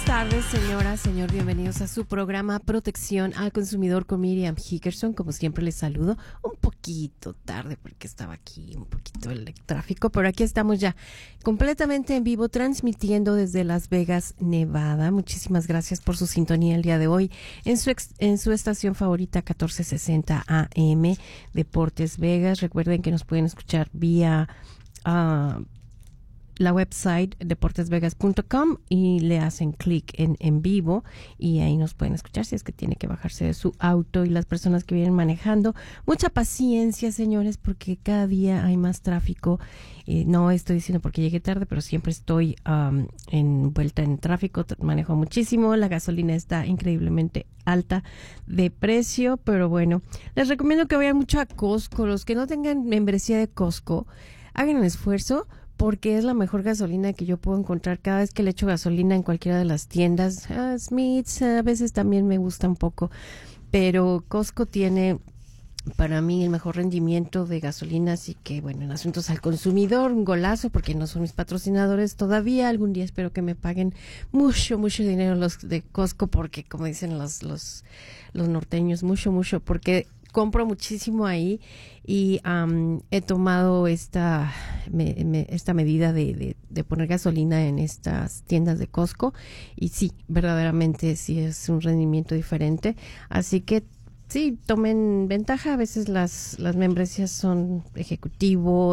tardes, señora, señor. Bienvenidos a su programa Protección al Consumidor con Miriam Hickerson. Como siempre, les saludo un poquito tarde porque estaba aquí un poquito el tráfico, pero aquí estamos ya completamente en vivo, transmitiendo desde Las Vegas, Nevada. Muchísimas gracias por su sintonía el día de hoy en su estación favorita 1460 AM Deportes Vegas. Recuerden que nos pueden escuchar vía la website deportesvegas.com y le hacen clic en vivo y ahí nos pueden escuchar si es que tiene que bajarse de su auto. Y las personas que vienen manejando, mucha paciencia, señores, porque cada día hay más tráfico. No estoy diciendo porque llegué tarde, pero siempre estoy envuelta en tráfico, manejo muchísimo, la gasolina está increíblemente alta de precio, pero bueno, les recomiendo que vayan mucho a Costco. Los que no tengan membresía de Costco, hagan el esfuerzo, porque es la mejor gasolina que yo puedo encontrar cada vez que le echo gasolina en cualquiera de las tiendas. Smith's a veces también me gusta un poco, pero Costco tiene para mí el mejor rendimiento de gasolina. Así que bueno, en asuntos al consumidor, un golazo, porque no son mis patrocinadores todavía. Algún día espero que me paguen mucho dinero los de Costco, porque como dicen los norteños, mucho, porque compro muchísimo ahí y he tomado esta medida de poner gasolina en estas tiendas de Costco, y sí, verdaderamente sí es un rendimiento diferente. Así que sí, tomen ventaja. A veces las membresías son ejecutivo,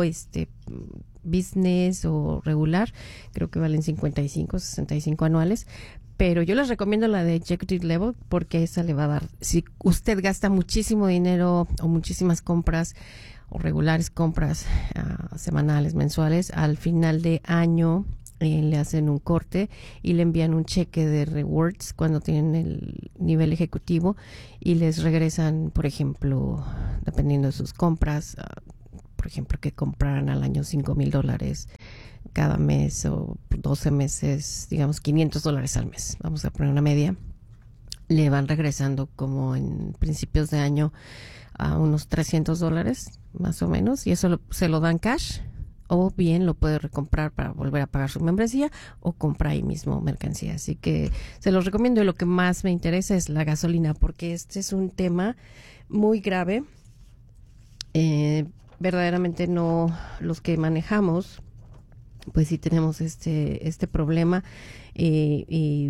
business o regular. Creo que valen 65 anuales. Pero yo les recomiendo la de Executive Level, porque esa le va a dar, si usted gasta muchísimo dinero o muchísimas compras o regulares compras semanales, mensuales, al final de año le hacen un corte y le envían un cheque de rewards cuando tienen el nivel ejecutivo, y les regresan, por ejemplo, dependiendo de sus compras, por ejemplo, que compraran al año $5,000 cada mes, o 12 meses, digamos $500 al mes, vamos a poner una media, le van regresando como en principios de año a unos $300 más o menos, y eso se lo dan cash, o bien lo puede recomprar para volver a pagar su membresía, o compra ahí mismo mercancía. Así que se los recomiendo, y lo que más me interesa es la gasolina, porque este es un tema muy grave. Verdaderamente no, los que manejamos, pues sí tenemos este problema, y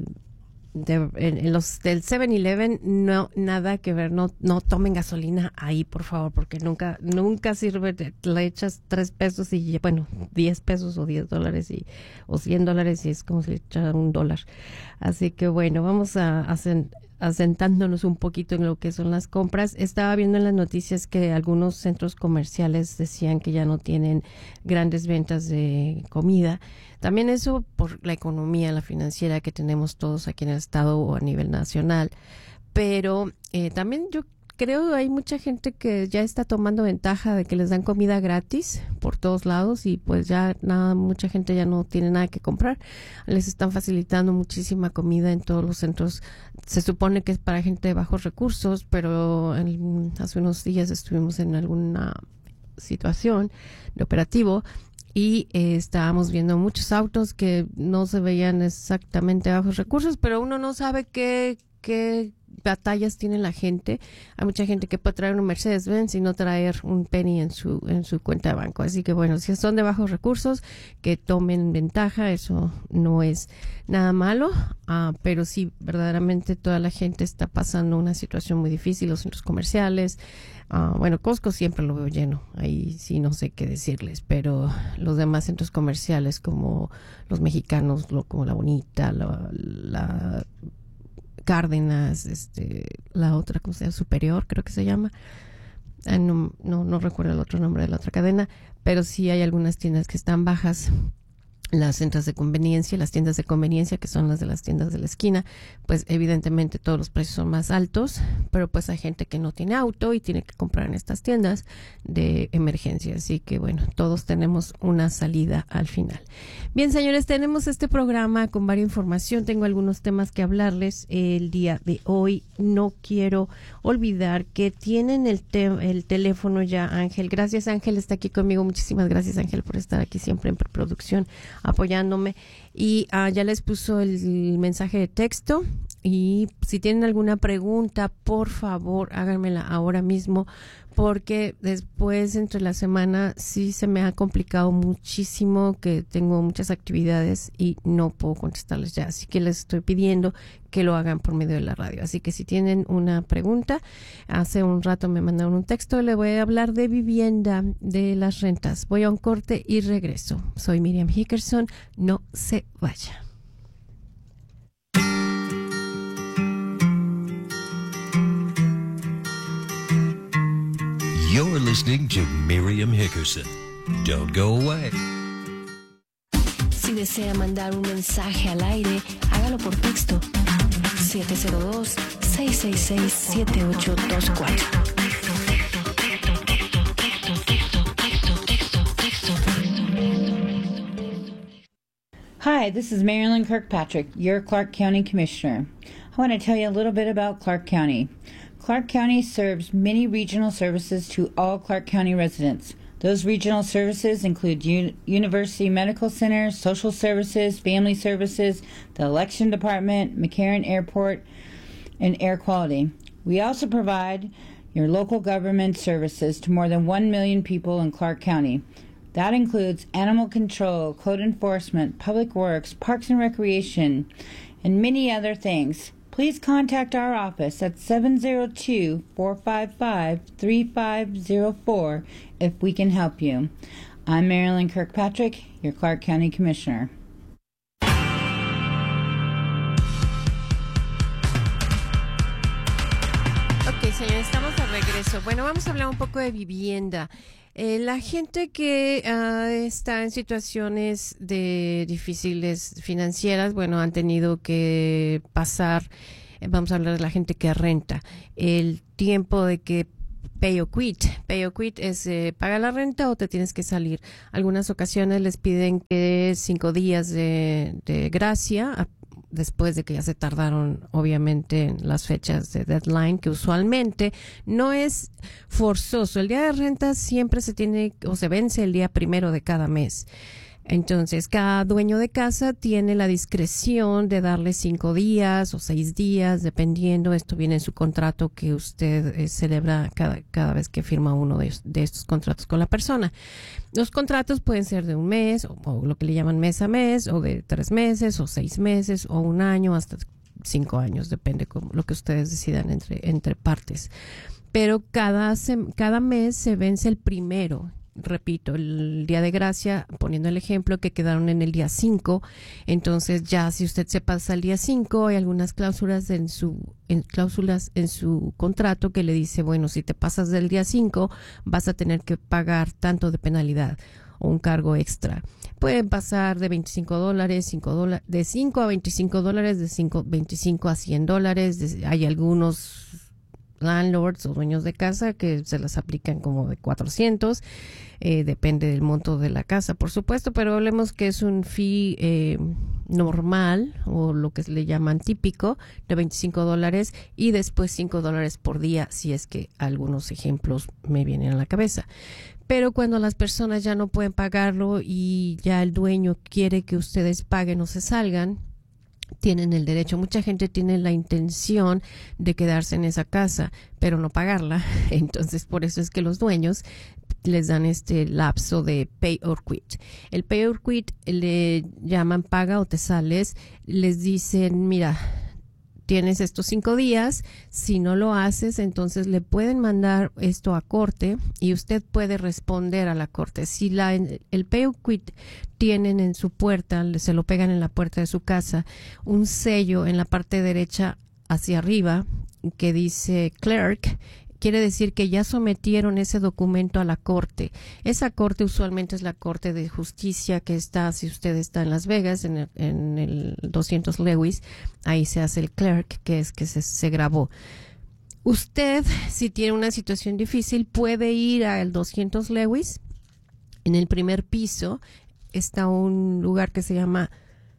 en los del 7-Eleven no, nada que ver. No tomen gasolina ahí, por favor, porque nunca sirve. Le echas $3 y bueno, $10 o $10 o $100, y es como si le echara $1. Así que bueno, vamos asentándonos un poquito en lo que son las compras. Estaba viendo en las noticias que algunos centros comerciales decían que ya no tienen grandes ventas de comida. También eso por la economía, la financiera que tenemos todos aquí en el estado o a nivel nacional. Pero también yo creo hay mucha gente que ya está tomando ventaja de que les dan comida gratis por todos lados, y pues ya mucha gente ya no tiene nada que comprar. Les están facilitando muchísima comida en todos los centros. Se supone que es para gente de bajos recursos, pero hace unos días estuvimos en alguna situación de operativo y estábamos viendo muchos autos que no se veían exactamente bajos recursos, pero uno no sabe qué batallas tiene la gente. Hay mucha gente que puede traer un Mercedes-Benz y no traer un penny en su cuenta de banco. Así que bueno, si son de bajos recursos, que tomen ventaja. Eso no es nada malo, pero sí, verdaderamente toda la gente está pasando una situación muy difícil. Los centros comerciales, bueno, Costco siempre lo veo lleno, ahí sí no sé qué decirles, pero los demás centros comerciales como los mexicanos, como La Bonita, la Cárdenas, la otra, ¿cómo se llama? Superior, creo que se llama. No recuerdo el otro nombre de la otra cadena, pero sí hay algunas tiendas que están bajas. Las tiendas de conveniencia, que son las de las tiendas de la esquina, pues evidentemente todos los precios son más altos, pero pues hay gente que no tiene auto y tiene que comprar en estas tiendas de emergencia. Así que bueno, todos tenemos una salida al final. Bien, señores, tenemos este programa con varias información. Tengo algunos temas que hablarles el día de hoy. No quiero olvidar que tienen el teléfono ya, Ángel. Gracias, Ángel, está aquí conmigo. Muchísimas gracias, Ángel, por estar aquí siempre en preproducción. apoyándome. Y ya les puso el mensaje de texto. Y si tienen alguna pregunta, por favor, háganmela ahora mismo, porque después, entre la semana, sí se me ha complicado muchísimo, que tengo muchas actividades y no puedo contestarles ya. Así que les estoy pidiendo que lo hagan por medio de la radio. Así que si tienen una pregunta, hace un rato me mandaron un texto, le voy a hablar de vivienda, de las rentas. Voy a un corte y regreso. Soy Miriam Hickerson, no se vaya. You're listening to Miriam Hickerson. Don't go away. Si desea mandar un mensaje al aire, hágalo por texto 702-666-7824. Hi, this is Marilyn Kirkpatrick, your Clark County Commissioner. I want to tell you a little bit about Clark County. Clark County serves many regional services to all Clark County residents. Those regional services include University Medical Center, Social Services, Family Services, the Election Department, McCarran Airport, and Air Quality. We also provide your local government services to more than 1 million people in Clark County. That includes animal control, code enforcement, public works, parks and recreation, and many other things. Please contact our office at 702-455-3504 if we can help you. I'm Marilyn Kirkpatrick, your Clark County Commissioner. Ok, señores, estamos de regreso. Bueno, vamos a hablar un poco de vivienda. La gente que está en situaciones difíciles financieras, bueno, han tenido que pasar, vamos a hablar de la gente que renta, el tiempo de que pay or quit. Pay or quit es paga la renta o te tienes que salir. Algunas ocasiones les piden que 5 días de gracia, después de que ya se tardaron, obviamente, en las fechas de deadline, que usualmente no es forzoso. El día de renta siempre se tiene o se vence el día 1 de cada mes. Entonces, cada dueño de casa tiene la discreción de darle 5 días o 6 días, dependiendo. Esto viene en su contrato que usted celebra cada vez que firma uno de estos contratos con la persona. Los contratos pueden ser de un mes, o lo que le llaman mes a mes, o de 3 meses, o 6 meses, o 1 año, hasta 5 años, depende como lo que ustedes decidan entre partes. Pero cada mes se vence el 1. Repito, el día de gracia, poniendo el ejemplo que quedaron en el día 5, entonces ya si usted se pasa al día 5, hay algunas cláusulas en su contrato que le dice, bueno, si te pasas del día 5, vas a tener que pagar tanto de penalidad o un cargo extra. Pueden pasar de $25, de 5 a $25, de 25 a $100, hay algunos landlords o dueños de casa que se las aplican como de 400, depende del monto de la casa, por supuesto, pero hablemos que es un fee normal, o lo que le llaman típico, de $25, y después $5 por día, si es que algunos ejemplos me vienen a la cabeza. Pero cuando las personas ya no pueden pagarlo y ya el dueño quiere que ustedes paguen o se salgan, tienen el derecho. Mucha gente tiene la intención de quedarse en esa casa, pero no pagarla. Entonces, por eso es que los dueños les dan este lapso de pay or quit. El pay or quit le llaman paga o te sales. Les dicen, mira, tienes estos 5 días, si no lo haces, entonces le pueden mandar esto a corte y usted puede responder a la corte. Si el pay or quit tienen en su puerta, se lo pegan en la puerta de su casa, un sello en la parte derecha hacia arriba que dice clerk, quiere decir que ya sometieron ese documento a la corte. Esa corte usualmente es la Corte de Justicia que está, si usted está en Las Vegas, en el 200 Lewis, ahí se hace el clerk, que es que se grabó. Usted, si tiene una situación difícil, puede ir al 200 Lewis. En el primer piso está un lugar que se llama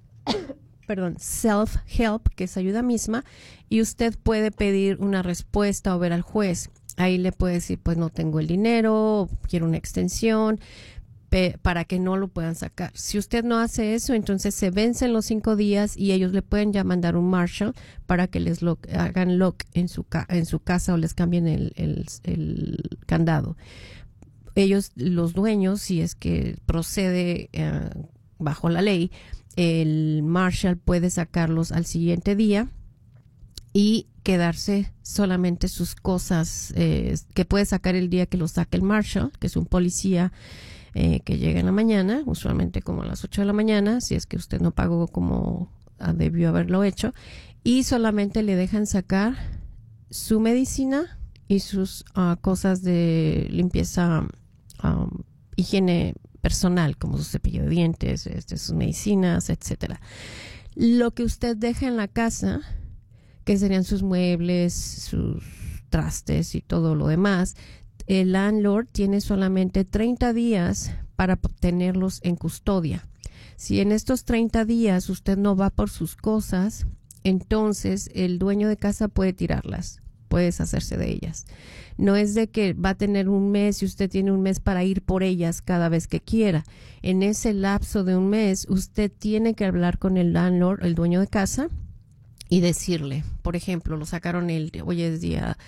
self-help, que es ayuda misma, y usted puede pedir una respuesta o ver al juez. Ahí le puede decir, pues no tengo el dinero, quiero una extensión, para que no lo puedan sacar. Si usted no hace eso, entonces se vencen los 5 días y ellos le pueden ya mandar un marshal para que les hagan lock en su casa o les cambien el candado. Ellos, los dueños, si es que procede bajo la ley, el marshal puede sacarlos al siguiente día y quedarse solamente sus cosas que puede sacar el día que lo saque el marshal, que es un policía que llega en la mañana, usualmente como a las 8 de la mañana, si es que usted no pagó como debió haberlo hecho, y solamente le dejan sacar su medicina y sus cosas de limpieza, higiene personal, como su cepillo de dientes, sus medicinas, etcétera. Lo que usted deja en la casa, que serían sus muebles, sus trastes y todo lo demás, el landlord tiene solamente 30 días para tenerlos en custodia. Si en estos 30 días usted no va por sus cosas, entonces el dueño de casa puede tirarlas, puede deshacerse de ellas. No es de que va a tener un mes y usted tiene un mes para ir por ellas cada vez que quiera. En ese lapso de un mes, usted tiene que hablar con el landlord, el dueño de casa, y decirle, por ejemplo, lo sacaron hoy es día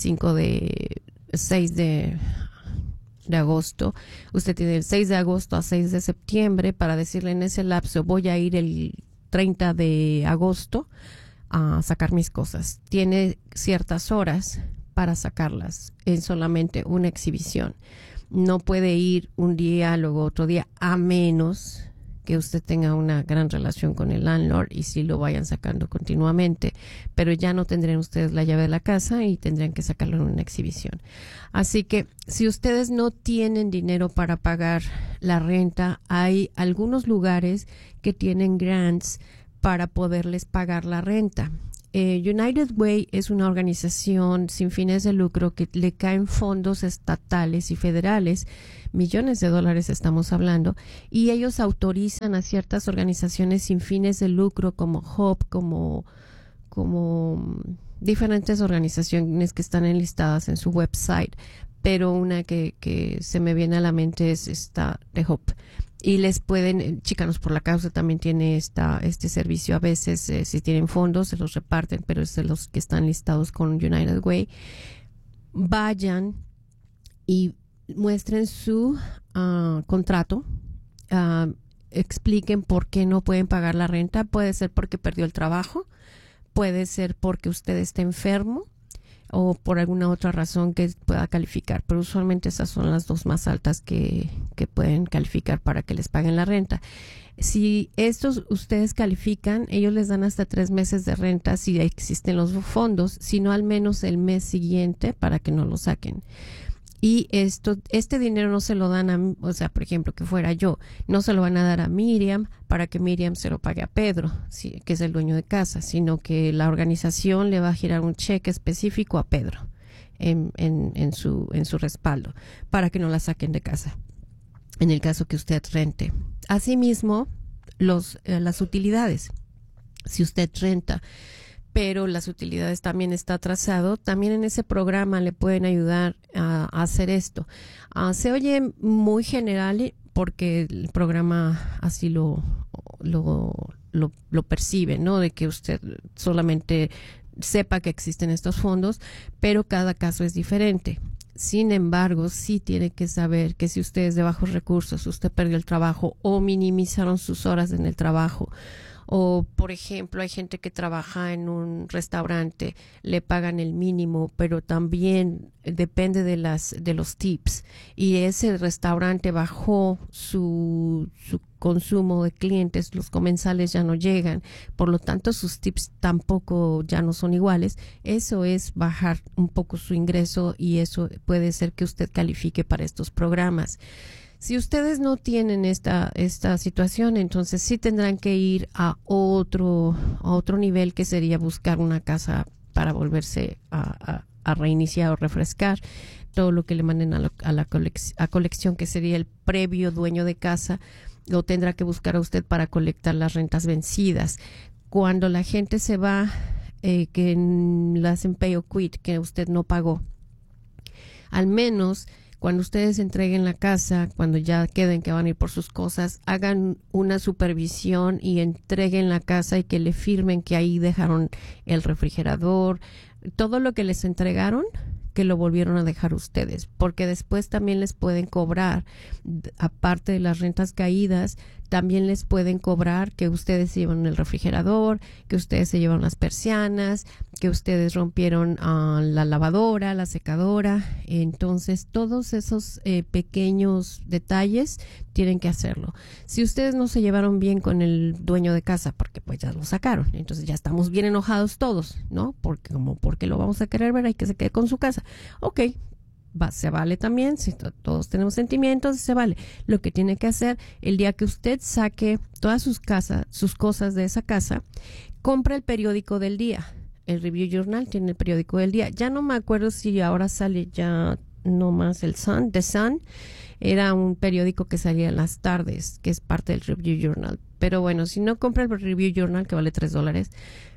6 de agosto, usted tiene el 6 de agosto a 6 de septiembre para decirle en ese lapso voy a ir el 30 de agosto a sacar mis cosas. Tiene ciertas horas para sacarlas en solamente una exhibición. No puede ir un día, luego otro día, a menos que usted tenga una gran relación con el landlord y si lo vayan sacando continuamente, pero ya no tendrían ustedes la llave de la casa y tendrían que sacarlo en una exhibición. Así que si ustedes no tienen dinero para pagar la renta, hay algunos lugares que tienen grants para poderles pagar la renta. United Way es una organización sin fines de lucro que le caen fondos estatales y federales, millones de dólares estamos hablando, y ellos autorizan a ciertas organizaciones sin fines de lucro como Hope, como diferentes organizaciones que están enlistadas en su website, pero una que se me viene a la mente es esta de Hope. Y les pueden, Chicanos por la Causa también tiene este servicio a veces, si tienen fondos se los reparten, pero es de los que están listados con United Way. Vayan y muestren su contrato, expliquen por qué no pueden pagar la renta. Puede ser porque perdió el trabajo, puede ser porque usted está enfermo o por alguna otra razón que pueda calificar, pero usualmente esas son las dos más altas que pueden calificar para que les paguen la renta. Si estos ustedes califican, ellos les dan hasta 3 meses de renta si existen los fondos, sino al menos el mes siguiente para que no lo saquen. Y este dinero no se lo dan o sea, por ejemplo, que fuera yo, no se lo van a dar a Miriam para que Miriam se lo pague a Pedro, que es el dueño de casa, sino que la organización le va a girar un cheque específico a Pedro en su respaldo para que no la saquen de casa, en el caso que usted rente. Asimismo, las utilidades. Si usted renta, pero las utilidades también está atrasado, también en ese programa le pueden ayudar a hacer esto. Se oye muy general porque el programa así lo percibe, ¿no? De que usted solamente sepa que existen estos fondos, pero cada caso es diferente. Sin embargo, sí tiene que saber que si usted es de bajos recursos, usted perdió el trabajo o minimizaron sus horas en el trabajo, o por ejemplo hay gente que trabaja en un restaurante, le pagan el mínimo, pero también depende de los tips, y ese restaurante bajó su consumo de clientes, los comensales ya no llegan, por lo tanto sus tips tampoco ya no son iguales. Eso es bajar un poco su ingreso y eso puede ser que usted califique para estos programas. Si ustedes no tienen esta situación, entonces sí tendrán que ir a otro nivel, que sería buscar una casa para volverse a reiniciar o refrescar todo lo que le manden a colección, que sería el previo dueño de casa. Lo tendrá que buscar a usted para colectar las rentas vencidas. Cuando la gente se va, que le hacen pay o quit, que usted no pagó, al menos Cuando ustedes entreguen la casa, cuando ya queden que van a ir por sus cosas, hagan una supervisión y entreguen la casa y que le firmen que ahí dejaron el refrigerador, todo lo que les entregaron, que lo volvieron a dejar ustedes, porque después también les pueden cobrar, aparte de las rentas caídas, también les pueden cobrar que ustedes se llevan el refrigerador, que ustedes se llevan las persianas, que ustedes rompieron la lavadora, la secadora. Entonces, todos esos pequeños detalles tienen que hacerlo. Si ustedes no se llevaron bien con el dueño de casa, porque pues ya lo sacaron, entonces ya estamos bien enojados todos, ¿no? Porque lo vamos a querer ver, hay que se quede con su casa. Ok, se vale también, si todos tenemos sentimientos, se vale. Lo que tiene que hacer, el día que usted saque todas sus cosas de esa casa, compra el periódico del día. El Review Journal tiene el periódico del día. Ya no me acuerdo si ahora sale ya no más el Sun. The Sun era un periódico que salía en las tardes, que es parte del Review Journal. Pero bueno, si no, compra el Review Journal, que vale $3,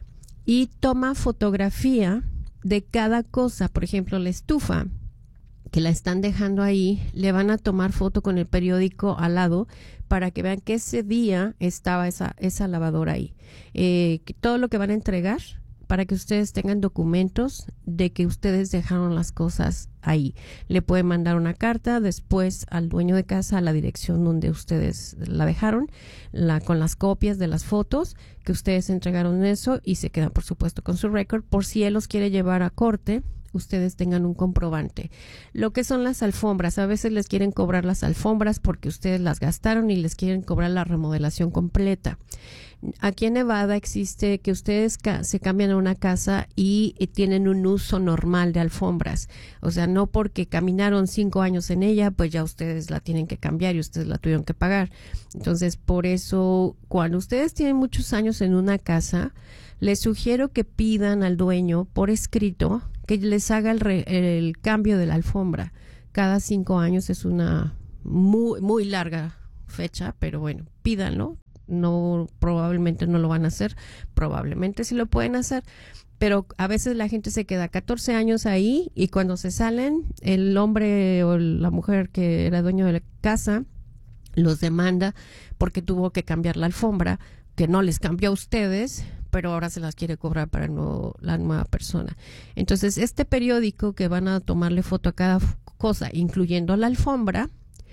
y toma fotografía de cada cosa. Por ejemplo, la estufa que la están dejando ahí, le van a tomar foto con el periódico al lado para que vean que ese día estaba esa lavadora ahí. Que todo lo que van a entregar, para que ustedes tengan documentos de que ustedes dejaron las cosas ahí. Le pueden mandar una carta después al dueño de casa a la dirección donde ustedes la dejaron, con las copias de las fotos que ustedes entregaron eso, y se quedan por supuesto con su récord por si él los quiere llevar a corte. Ustedes tengan un comprobante. Lo que son las alfombras, a veces les quieren cobrar las alfombras porque ustedes las gastaron y les quieren cobrar la remodelación completa. Aquí en Nevada existe que ustedes se cambian a una casa y tienen un uso normal de alfombras. O sea, no porque caminaron 5 años en ella, pues ya ustedes la tienen que cambiar y ustedes la tuvieron que pagar. Entonces, por eso, cuando ustedes tienen muchos años en una casa, les sugiero que pidan al dueño por escrito que les haga el cambio de la alfombra. Cada 5 años es una muy, muy larga fecha, pero bueno, pídanlo. No, probablemente no lo van a hacer, probablemente sí lo pueden hacer, pero a veces la gente se queda 14 años ahí y cuando se salen, el hombre o la mujer que era dueño de la casa los demanda porque tuvo que cambiar la alfombra, que no les cambió a ustedes, pero ahora se las quiere cobrar para la nueva persona. Entonces, este periódico que van a tomarle foto a cada cosa, incluyendo la alfombra,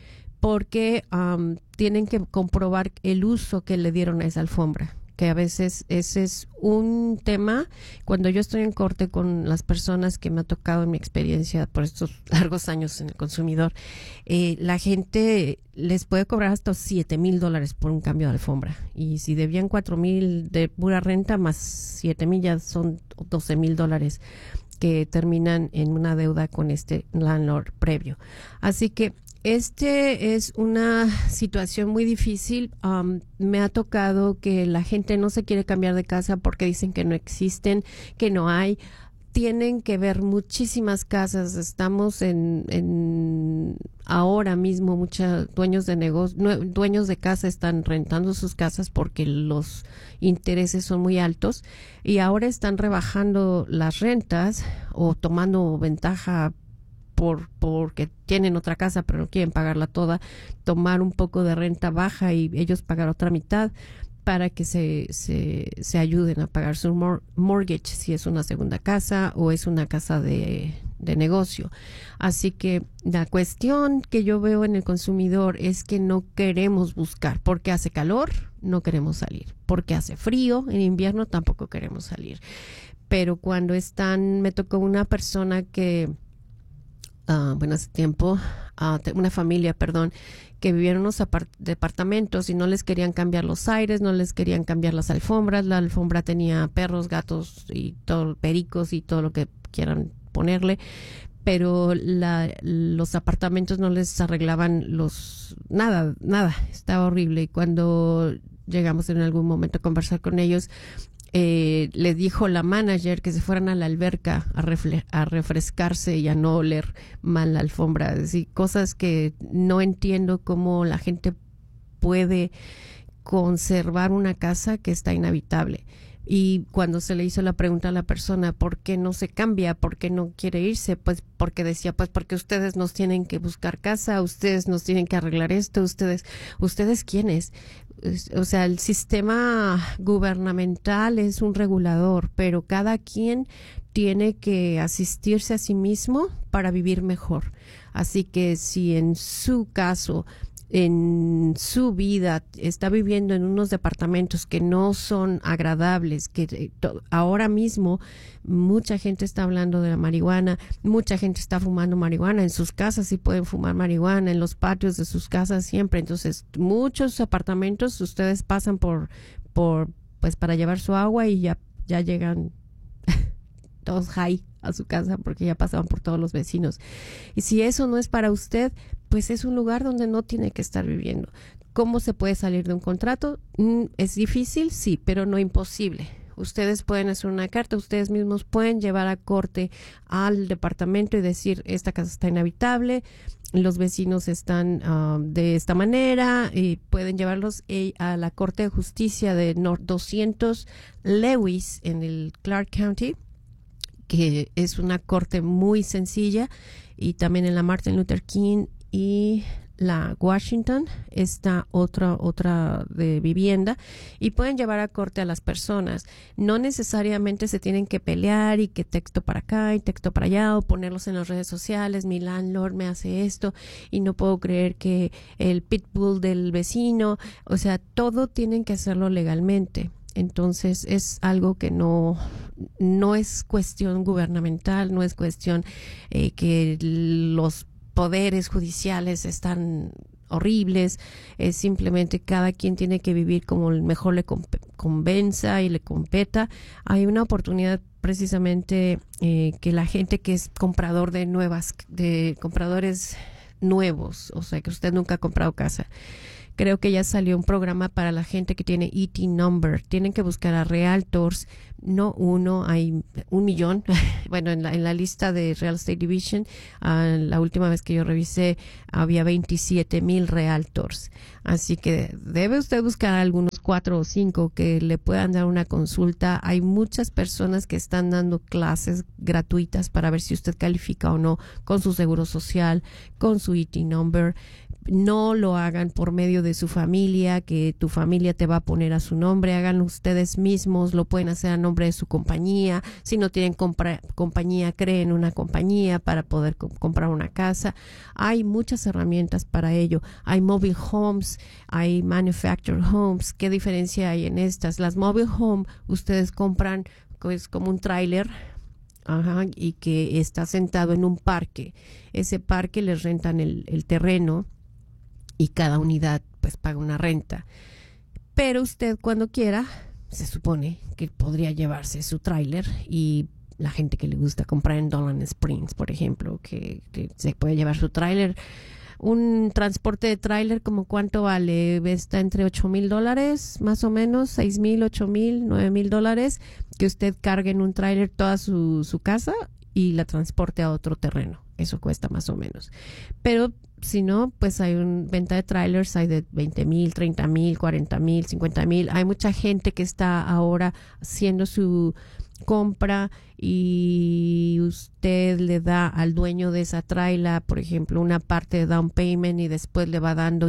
porque tienen que comprobar el uso que le dieron a esa alfombra, que a veces ese es un tema. Cuando yo estoy en corte con las personas que me ha tocado en mi experiencia por estos largos años en el consumidor, la gente les puede cobrar hasta $7,000 por un cambio de alfombra, y si debían $4,000 de pura renta más $7,000 ya son $12,000 que terminan en una deuda con este landlord previo. Así que este es una situación muy difícil. Me ha tocado que la gente no se quiere cambiar de casa porque dicen que no existen, que no hay. Tienen que ver muchísimas casas. Estamos en ahora mismo muchos dueños de casa están rentando sus casas porque los intereses son muy altos y ahora están rebajando las rentas o tomando ventaja porque tienen otra casa pero no quieren pagarla toda, tomar un poco de renta baja y ellos pagar otra mitad para que se ayuden a pagar su mortgage si es una segunda casa o es una casa de negocio. Así que la cuestión que yo veo en el consumidor es que no queremos buscar, porque hace calor no queremos salir, porque hace frío en invierno tampoco queremos salir, pero cuando me tocó una persona que hace tiempo, una familia, que vivieron en unos departamentos y no les querían cambiar los aires, no les querían cambiar las alfombras. La alfombra tenía perros, gatos y todo, pericos y todo lo que quieran ponerle, pero los apartamentos no les arreglaban nada, estaba horrible. Y cuando llegamos en algún momento a conversar con ellos, le dijo la manager que se fueran a la alberca a refrescarse y a no oler mal la alfombra. Es decir, cosas que no entiendo cómo la gente puede conservar una casa que está inhabitable. Y cuando se le hizo la pregunta a la persona, ¿por qué no se cambia? ¿Por qué no quiere irse? Pues porque decía, pues porque ustedes nos tienen que buscar casa, ustedes nos tienen que arreglar esto, ustedes ¿quiénes? O sea, el sistema gubernamental es un regulador, pero cada quien tiene que asistirse a sí mismo para vivir mejor. Así que si en su caso, en su vida, está viviendo en unos departamentos que no son agradables, que ahora mismo mucha gente está hablando de la marihuana, mucha gente está fumando marihuana, en sus casas sí pueden fumar marihuana, en los patios de sus casas siempre. Entonces, muchos apartamentos ustedes pasan pues para llevar su agua y ya llegan todos high a su casa porque ya pasaban por todos los vecinos. Y si eso no es para usted, pues es un lugar donde no tiene que estar viviendo. ¿Cómo se puede salir de un contrato? Es difícil, sí, pero no imposible. Ustedes pueden hacer una carta, ustedes mismos pueden llevar a corte al departamento y decir, esta casa está inhabitable, los vecinos están de esta manera, y pueden llevarlos a la Corte de Justicia de North 200 Lewis en el Clark County, que es una corte muy sencilla, y también en la Martin Luther King y la Washington está otra de vivienda, y pueden llevar a corte a las personas. No necesariamente se tienen que pelear y que texto para acá y texto para allá o ponerlos en las redes sociales, mi landlord me hace esto y no puedo creer que el pitbull del vecino, o sea, todo tienen que hacerlo legalmente. Entonces es algo que no es cuestión gubernamental, no es cuestión que los poderes judiciales están horribles, es simplemente cada quien tiene que vivir como el mejor le convenza y le competa. Hay una oportunidad precisamente que la gente que es comprador de compradores nuevos, o sea que usted nunca ha comprado casa, creo que ya salió un programa para la gente que tiene ET number. Tienen que buscar a realtors, no uno, hay 1 millón. Bueno, en la lista de Real Estate Division, la última vez que yo revisé, había 27,000 realtors. Así que debe usted buscar algunos 4 o 5 que le puedan dar una consulta. Hay muchas personas que están dando clases gratuitas para ver si usted califica o no con su seguro social, con su ET number. No lo hagan por medio de su familia, que tu familia te va a poner a su nombre. Háganlo ustedes mismos, lo pueden hacer a nombre de su compañía. Si no tienen compañía, creen una compañía para poder comprar una casa. Hay muchas herramientas para ello. Hay mobile homes, hay manufactured homes. ¿Qué diferencia hay en estas? Las mobile home, ustedes compran pues como un tráiler, y que está sentado en un parque. Ese parque les rentan el terreno, y cada unidad pues paga una renta. Pero usted cuando quiera, se supone que podría llevarse su tráiler, y la gente que le gusta comprar en Dolan Springs, por ejemplo, que se puede llevar su tráiler. Un transporte de tráiler, ¿como cuánto vale? Está entre $8,000, más o menos, $6,000, $8,000, $9,000, que usted cargue en un tráiler toda su casa y la transporte a otro terreno. Eso cuesta más o menos. Pero si no, pues hay venta de trailers, hay de 20,000, 30,000, 40,000, 50,000. Hay mucha gente que está ahora haciendo su compra y usted le da al dueño de esa trailer, por ejemplo, una parte de down payment, y después le va dando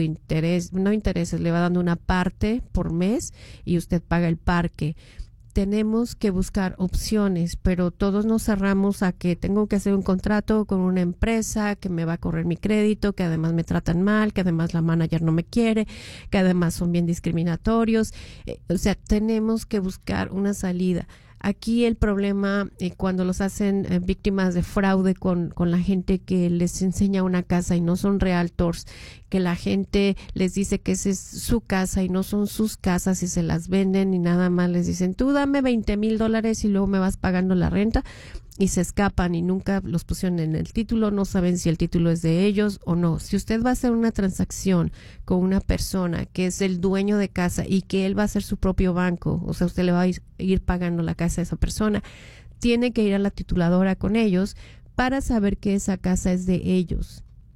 le va dando una parte por mes y usted paga el parque. Tenemos que buscar opciones, pero todos nos cerramos a que tengo que hacer un contrato con una empresa que me va a correr mi crédito, que además me tratan mal, que además la manager no me quiere, que además son bien discriminatorios. O sea, tenemos que buscar una salida. Aquí el problema, cuando los hacen víctimas de fraude con la gente que les enseña una casa y no son realtors, que la gente les dice que esa es su casa y no son sus casas y se las venden y nada más les dicen, tú dame $20,000 y luego me vas pagando la renta, y se escapan y nunca los pusieron en el título, no saben si el título es de ellos o no. Si usted va a hacer una transacción con una persona que es el dueño de casa y que él va a ser su propio banco, o sea, usted le va a ir pagando la casa a esa persona, tiene que ir a la tituladora con ellos para saber que esa casa es de ellos.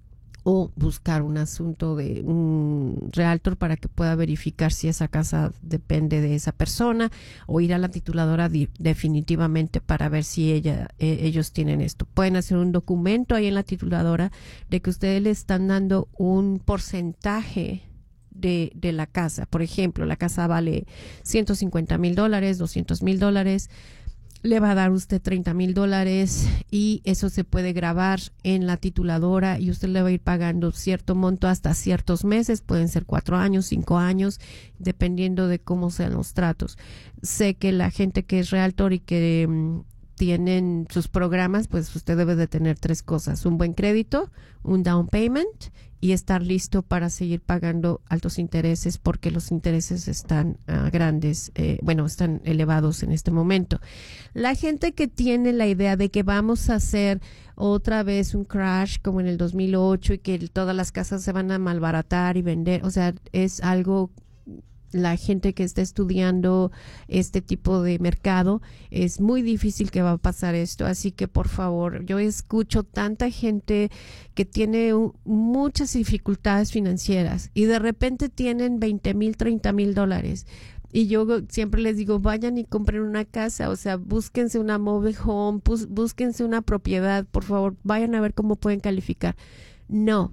o buscar un asunto de un realtor para que pueda verificar si esa casa depende de esa persona, o ir a la tituladora definitivamente para ver si ellos tienen esto. Pueden hacer un documento ahí en la tituladora de que ustedes le están dando un porcentaje de la casa. Por ejemplo, la casa vale $150,000, $200,000, le va a dar usted $30,000 y eso se puede grabar en la tituladora y usted le va a ir pagando cierto monto hasta ciertos meses, pueden ser 4 años, 5 años, dependiendo de cómo sean los tratos. Sé que la gente que es realtor y que tienen sus programas, pues usted debe de tener 3 cosas: un buen crédito, un down payment y estar listo para seguir pagando altos intereses, porque los intereses están grandes, están elevados en este momento. La gente que tiene la idea de que vamos a hacer otra vez un crash como en el 2008 y que todas las casas se van a malbaratar y vender, o sea, es algo... La gente que está estudiando este tipo de mercado, es muy difícil que va a pasar esto, así que por favor, yo escucho tanta gente que tiene muchas dificultades financieras y de repente tienen $20,000, $30,000. Y yo siempre les digo, vayan y compren una casa, o sea, búsquense una mobile home, búsquense una propiedad, por favor, vayan a ver cómo pueden calificar. No.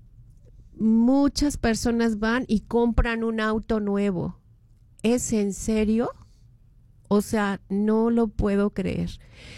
Muchas personas van y compran un auto nuevo. ¿Es en serio? O sea, no lo puedo creer.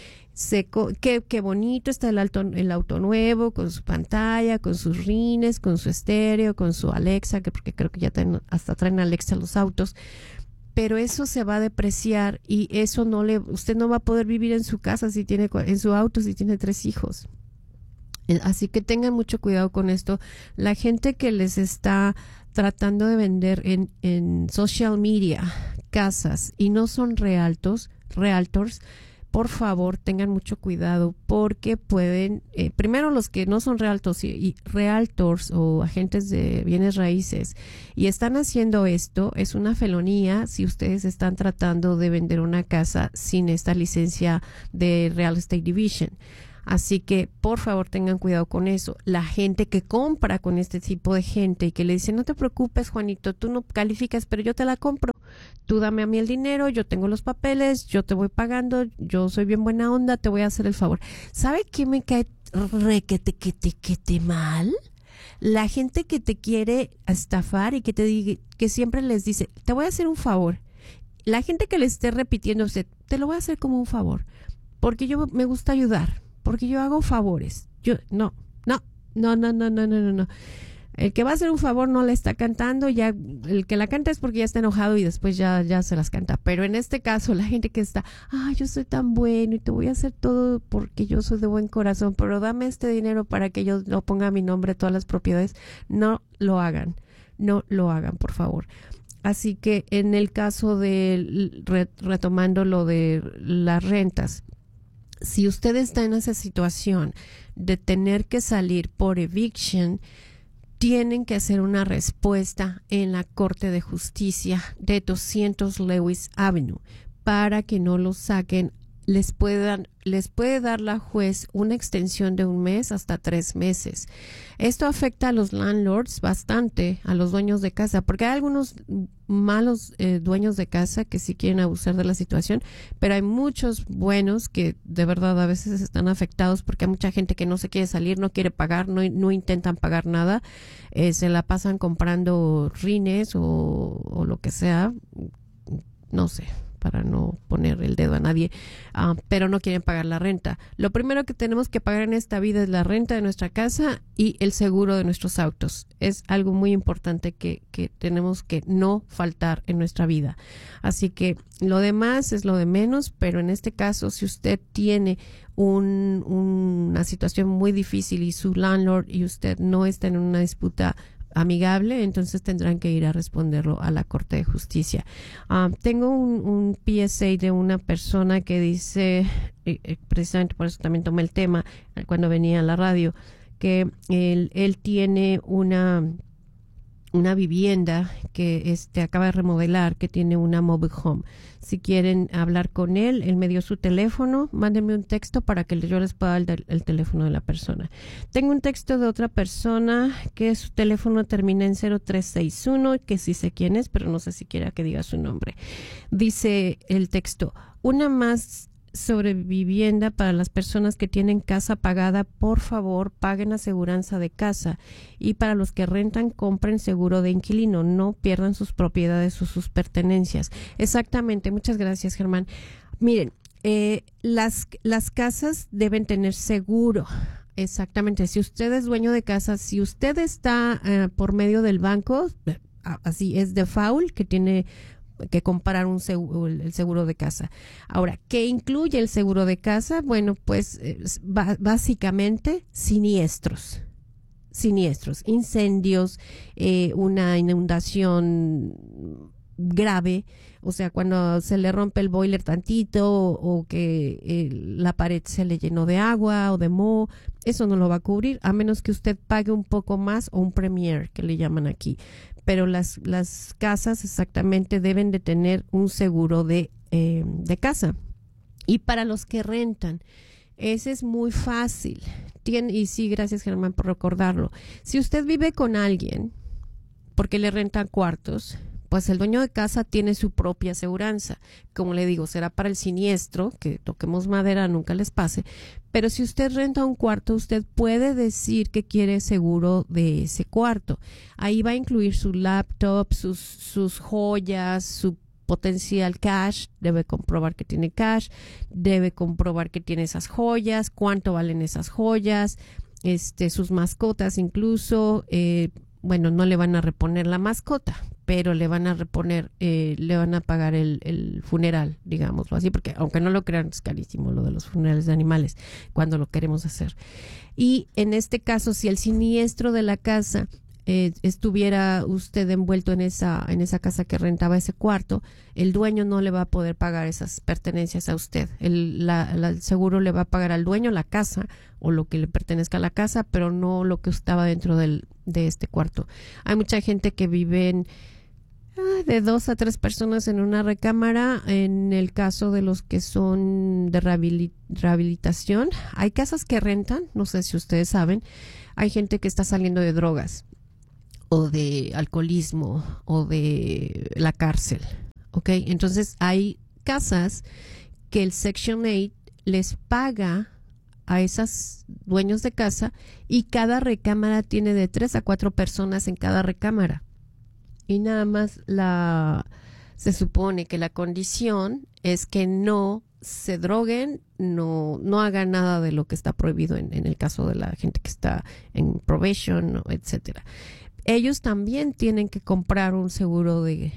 Qué bonito está el auto nuevo, con su pantalla, con sus rines, con su estéreo, con su Alexa, porque creo que ya hasta traen Alexa los autos. Pero eso se va a depreciar y eso usted no va a poder vivir en su casa en su auto si tiene 3 hijos. Así que tengan mucho cuidado con esto. La gente que les está tratando de vender en social media casas y no son realtors, por favor tengan mucho cuidado, porque pueden, primero los que no son realtors o agentes de bienes raíces y están haciendo esto, es una felonía si ustedes están tratando de vender una casa sin esta licencia de Real Estate Division. Así que, por favor, tengan cuidado con eso. La gente que compra con este tipo de gente y que le dice, no te preocupes, Juanito, tú no calificas, pero yo te la compro. Tú dame a mí el dinero, yo tengo los papeles, yo te voy pagando, yo soy bien buena onda, te voy a hacer el favor. ¿Sabe qué me cae requete mal? La gente que te quiere estafar y que te diga, que siempre les dice, te voy a hacer un favor. La gente que le esté repitiendo, te lo voy a hacer como un favor, porque yo me gusta ayudar. Porque yo hago favores. No. El que va a hacer un favor no le está cantando, ya el que la canta es porque ya está enojado y después ya se las canta. Pero en este caso, la gente que está, yo soy tan bueno y te voy a hacer todo porque yo soy de buen corazón, pero dame este dinero para que yo no ponga mi nombre a todas las propiedades. No lo hagan, por favor. Así que en el caso de, retomando lo de las rentas, si usted está en esa situación de tener que salir por eviction, tienen que hacer una respuesta en la Corte de Justicia de 200 Lewis Avenue para que no lo saquen. Les puede dar la juez una extensión de 1 mes hasta 3 meses. Esto afecta a los landlords bastante, a los dueños de casa, porque hay algunos malos dueños de casa que sí quieren abusar de la situación, pero hay muchos buenos que de verdad a veces están afectados porque hay mucha gente que no se quiere salir, no quiere pagar, no intentan pagar nada, se la pasan comprando rines o lo que sea, no sé, para no poner el dedo a nadie, pero no quieren pagar la renta. Lo primero que tenemos que pagar en esta vida es la renta de nuestra casa y el seguro de nuestros autos. Es algo muy importante que tenemos que no faltar en nuestra vida. Así que lo demás es lo de menos, pero en este caso, si usted tiene una situación muy difícil y su landlord y usted no está en una disputa amigable, entonces tendrán que ir a responderlo a la Corte de Justicia. Tengo un PSA de una persona que dice, precisamente por eso también tomé el tema cuando venía a la radio, que él tiene una vivienda que acaba de remodelar, que tiene una mobile home. Si quieren hablar con él me dio su teléfono, mándenme un texto para que yo les pueda dar el teléfono de la persona. Tengo un texto de otra persona que su teléfono termina en 0361, que sí sé quién es, pero no sé si quiera que diga su nombre. Dice el texto: una más sobre vivienda para las personas que tienen casa pagada. Por favor, paguen aseguranza de casa, y para los que rentan, compren seguro de inquilino, no pierdan sus propiedades o sus pertenencias. Exactamente, muchas gracias, Germán. Miren, las casas deben tener seguro. Exactamente, si usted es dueño de casa, si usted está por medio del banco, así es default, que tiene que comprar el seguro de casa. Ahora, ¿qué incluye el seguro de casa? Bueno, pues básicamente siniestros, incendios, una inundación grave, o sea, cuando se le rompe el boiler tantito o que la pared se le llenó de agua o de moho, eso no lo va a cubrir, a menos que usted pague un poco más, o un premier, que le llaman aquí. Pero las casas exactamente deben de tener un seguro de casa. Y para los que rentan, ese es muy fácil. Y sí, gracias, Germán, por recordarlo. Si usted vive con alguien porque le rentan cuartos, pues el dueño de casa tiene su propia aseguranza. Como le digo, será para el siniestro, que toquemos madera, nunca les pase. Pero si usted renta un cuarto, usted puede decir que quiere seguro de ese cuarto. Ahí va a incluir su laptop, sus joyas, su potencial cash. Debe comprobar que tiene cash, debe comprobar que tiene esas joyas, cuánto valen esas joyas, sus mascotas incluso. Bueno, no le van a reponer la mascota, pero le van a reponer, le van a pagar el funeral, digámoslo así, porque aunque no lo crean, es carísimo lo de los funerales de animales cuando lo queremos hacer. Y en este caso, si el siniestro de la casa estuviera usted envuelto en esa casa que rentaba ese cuarto, el dueño no le va a poder pagar esas pertenencias a usted. El seguro le va a pagar al dueño la casa o lo que le pertenezca a la casa, pero no lo que estaba dentro de este cuarto. Hay mucha gente que vive de 2 a 3 personas en una recámara. En el caso de los que son de rehabilitación, hay casas que rentan, no sé si ustedes saben, hay gente que está saliendo de drogas o de alcoholismo o de la cárcel, ¿ok? Entonces hay casas que el Section 8 les paga a esos dueños de casa, y cada recámara tiene de 3 a 4 personas en cada recámara. Y nada más se supone que la condición es que no se droguen, no hagan nada de lo que está prohibido en el caso de la gente que está en probation, etcétera. Ellos también tienen que comprar un seguro de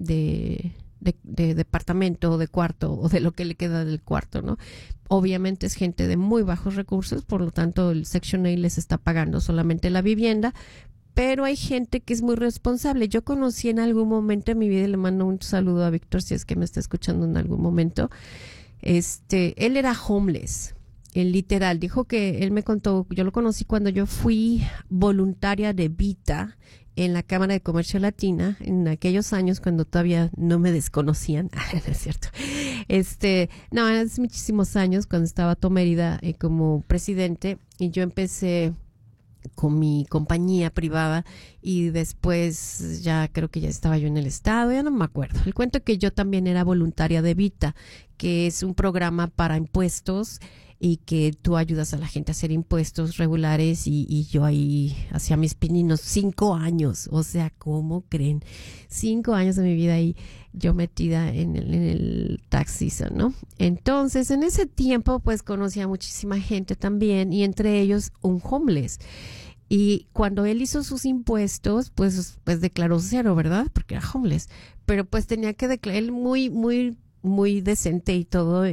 departamento o de cuarto, o de lo que le queda del cuarto, ¿no? Obviamente es gente de muy bajos recursos, por lo tanto el Section 8 les está pagando solamente la vivienda, pero hay gente que es muy responsable. Yo conocí en algún momento en mi vida, y le mando un saludo a Víctor si es que me está escuchando en algún momento, él era homeless. Él literal dijo que él me contó, yo lo conocí cuando yo fui voluntaria de Vita en la Cámara de Comercio Latina, en aquellos años cuando todavía no me desconocían. No es cierto. No, hace muchísimos años, cuando estaba Tom Mérida como presidente, y yo empecé con mi compañía privada, y después ya creo que ya estaba yo en el estado, ya no me acuerdo. El cuento es que yo también era voluntaria de Vita, que es un programa para impuestos, y que tú ayudas a la gente a hacer impuestos regulares, y yo ahí hacía mis pininos 5 años, o sea, ¿cómo creen? 5 años de mi vida ahí yo metida en el tax season, ¿no? Entonces, en ese tiempo, pues conocí a muchísima gente también, y entre ellos un homeless. Y cuando él hizo sus impuestos, pues declaró 0, ¿verdad? Porque era homeless, pero pues tenía que declarar, él muy decente y todo,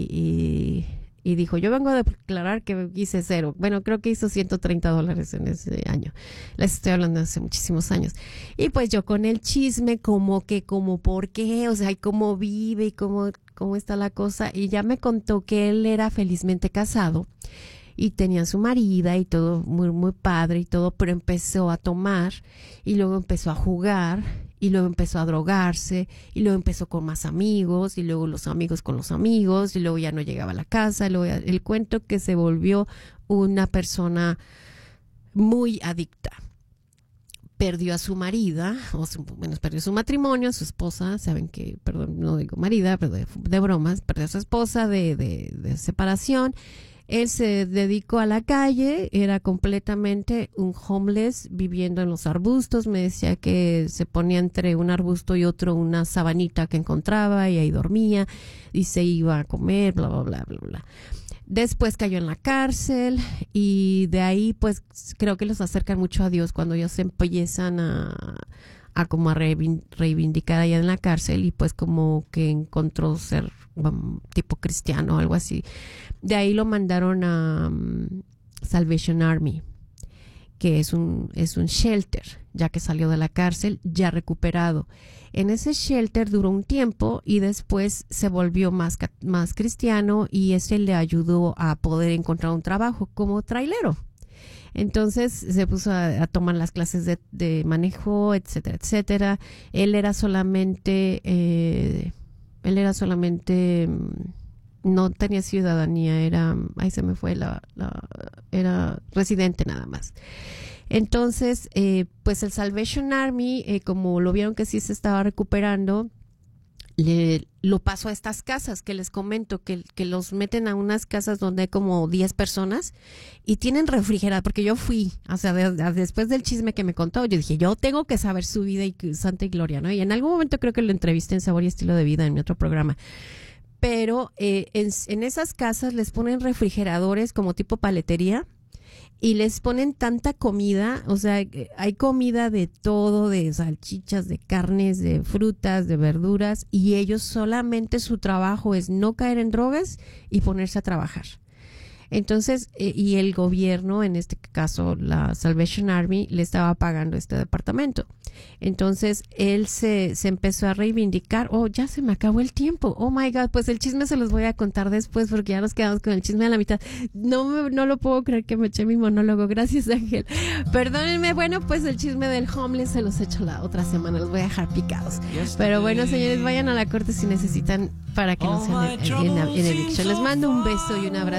y dijo, yo vengo a declarar que hice 0. Bueno, creo que hizo $130 en ese año. Les estoy hablando de hace muchísimos años. Y pues yo con el chisme, como por qué, o sea, y cómo vive, y cómo está la cosa. Y ya me contó que él era felizmente casado, y tenía su marida y todo muy, muy padre y todo, pero empezó a tomar y luego empezó a jugar y luego empezó a drogarse y luego empezó con más amigos y luego los amigos con los amigos y luego ya no llegaba a la casa. Luego el cuento que se volvió una persona muy adicta. Perdió a su marida, perdió su matrimonio, su esposa, saben que, perdón, no digo marida, pero de bromas, perdió a su esposa de separación. Él se dedicó a la calle, era completamente un homeless, viviendo en los arbustos. Me decía que se ponía entre un arbusto y otro una sabanita que encontraba y ahí dormía y se iba a comer, bla, bla, bla, bla, bla. Después cayó en la cárcel y de ahí pues creo que los acercan mucho a Dios cuando ellos se empiezan a como a reivindicar allá en la cárcel y pues como que encontró ser tipo cristiano o algo así. De ahí lo mandaron a Salvation Army, que es un shelter, ya que salió de la cárcel, ya recuperado. En ese shelter duró un tiempo y después se volvió más cristiano y ese le ayudó a poder encontrar un trabajo como trailero. Entonces se puso a tomar las clases de manejo, etcétera, etcétera. Él era solamente no tenía ciudadanía, era residente nada más. Entonces, pues el Salvation Army, como lo vieron que sí se estaba recuperando, lo pasó a estas casas que les comento, que los meten a unas casas donde hay como 10 personas y tienen refrigerador, porque yo fui, o sea, después del chisme que me contó, yo dije, yo tengo que saber su vida y santa y gloria, ¿no? Y en algún momento creo que lo entrevisté en Sabor y Estilo de Vida en mi otro programa. Pero en esas casas les ponen refrigeradores como tipo paletería y les ponen tanta comida, o sea, hay comida de todo, de salchichas, de carnes, de frutas, de verduras, y ellos solamente su trabajo es no caer en drogas y ponerse a trabajar. Entonces, y el gobierno, en este caso la Salvation Army, le estaba pagando este departamento. Entonces, él se empezó a reivindicar. Oh, ya se me acabó el tiempo. Oh my God, pues el chisme se los voy a contar después porque ya nos quedamos con el chisme a la mitad. No lo puedo creer que me eché mi monólogo. Gracias, Ángel. Perdónenme. Bueno, pues el chisme del homeless se los echo la otra semana. Los voy a dejar picados. Pero bueno, señores, vayan a la corte si necesitan para que no sean en adicción. Les mando un beso y un abrazo.